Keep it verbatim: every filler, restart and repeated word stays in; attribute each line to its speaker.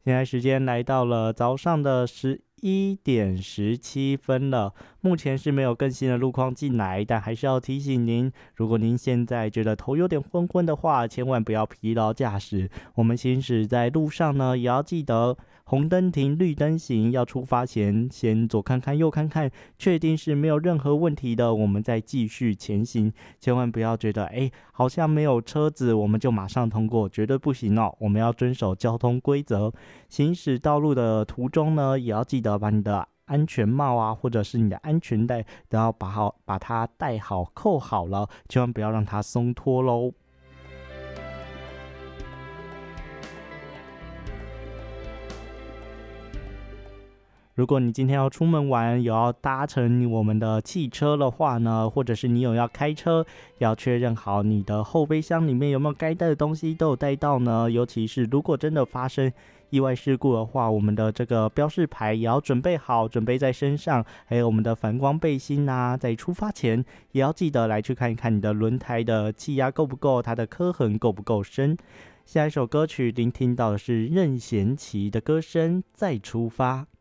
Speaker 1: 现在时间来到了早上的十一点十七分了，目前是没有更新的路况进来，但还是要提醒您，如果您现在觉得头有点昏昏的话，千万不要疲劳驾驶。我们行驶在路上呢，也要记得红灯停，绿灯行，要出发前先左看看右看看，确定是没有任何问题的，我们再继续前行。千万不要觉得哎，好像没有车子我们就马上通过，绝对不行哦。我们要遵守交通规则，行驶道路的途中呢，也要记得把你的安全帽啊，或者是你的安全带都要把好把它戴好扣好了，千万不要让它松脱咯。如果你今天要出门玩，有要搭乘我们的汽车的话呢，或者是你有要开车，要确认好你的后备箱里面有没有该带的东西都有带到呢。尤其是如果真的发生意外事故的话，我们的这个标示牌也要准备好，准备在身上，还有我们的反光背心啊，在出发前也要记得来去看一看你的轮胎的气压够不够，它的刻痕够不够深。下一首歌曲聆听到的是任贤齐的歌声《再出发》。